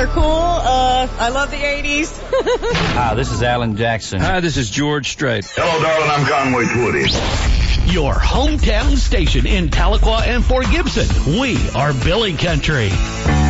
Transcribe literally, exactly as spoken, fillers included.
are cool. Uh, I love the eighties. Hi, this is Alan Jackson. Hi, this is George Strait. Hello, darling. I'm Conway Twitty. Your hometown station in Tahlequah and Fort Gibson. We are Billy Country.